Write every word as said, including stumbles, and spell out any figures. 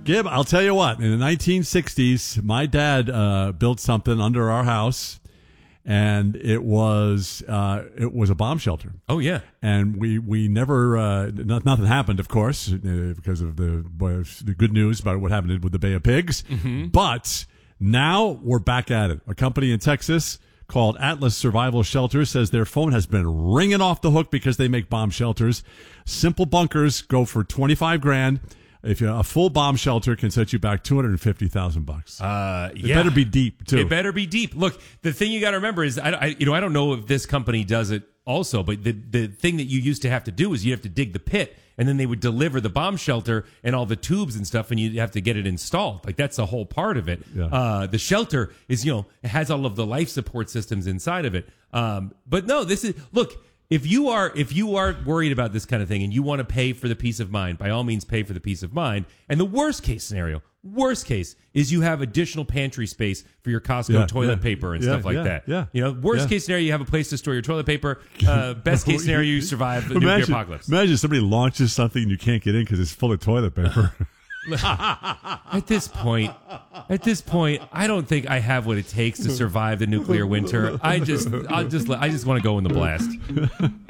Gib, I'll tell you what. In the nineteen sixties, my dad uh, built something under our house, and it was uh, it was a bomb shelter. Oh yeah, and we we never uh, not, nothing happened, of course, uh, because of the the good news about what happened with the Bay of Pigs. Mm-hmm. But now we're back at it. A company in Texas called Atlas Survival Shelter says their phone has been ringing off the hook because they make bomb shelters. Simple bunkers go for twenty-five grand. If you, a full bomb shelter can set you back two hundred fifty thousand bucks. Uh, it yeah. better be deep too. It better be deep. Look, the thing you got to remember is, I, I, you know, I don't know if this company does it also, but the the thing that you used to have to do is you have to dig the pit, and then they would deliver the bomb shelter and all the tubes and stuff, and you have to get it installed. Like that's a whole part of it. Yeah. Uh, the shelter is, you know, it has all of the life support systems inside of it. Um, but no, this is look. If you are if you are worried about this kind of thing and you want to pay for the peace of mind, by all means pay for the peace of mind. And the worst case scenario, worst case, is you have additional pantry space for your Costco Yeah, toilet yeah, paper and yeah, stuff like yeah, that. yeah, You know, worst yeah. case scenario, you have a place to store your toilet paper. Uh, best case scenario, you survive the nuclear imagine, apocalypse. Imagine somebody launches something and you can't get in because it's full of toilet paper. At this point, at this point, I don't think I have what it takes to survive the nuclear winter. I just, I just, I just want to go in the blast.